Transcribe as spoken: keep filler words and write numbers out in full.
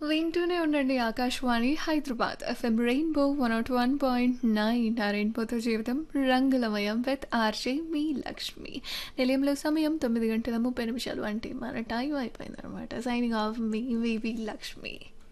వింటూనే ఉండండి Akashvani Hyderabad FM rainbow one not one point nine ఆ రెయిన్బోతో జీవితం రంగులమయం విత్ ఆర్జే మీ లక్ష్మి. నిలయంలో సమయం తొమ్మిది గంటల ముప్పై నిమిషాలు అంటే మన టైం అయిపోయింది అనమాట. సైనింగ్ ఆఫ్ మీ వివి లక్ష్మి.